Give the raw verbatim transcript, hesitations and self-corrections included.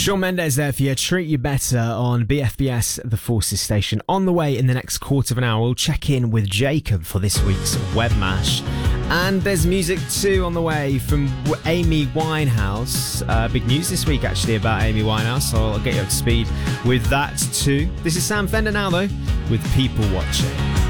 Shawn Mendes there for you. Treat You Better on B F B S, the Forces station. On the way in the next quarter of an hour, we'll check in with Jacob for this week's Webmash. And there's music too on the way from Amy Winehouse. Uh, big news this week actually about Amy Winehouse, so I'll get you up to speed with that too. This is Sam Fender now though, with People Watching.